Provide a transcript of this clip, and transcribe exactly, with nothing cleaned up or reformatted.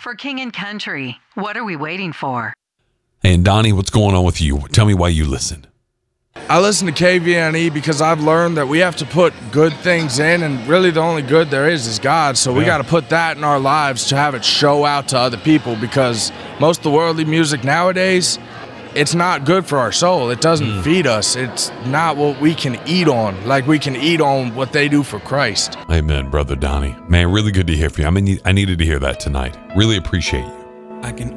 For King and Country, what are we waiting for? And Donnie, what's going on with you? Tell me why you listen. I listen to K V N E because I've learned that we have to put good things in, and really the only good there is is God. So we Yeah. got to put that in our lives to have it show out to other people, because most of the worldly music nowadays, it's not good for our soul. It doesn't Mm. feed us. It's not what we can eat on, like we can eat on what they do for Christ. Amen, Brother Donnie. Man, really good to hear from you. I mean, I needed to hear that tonight. Really appreciate you. I can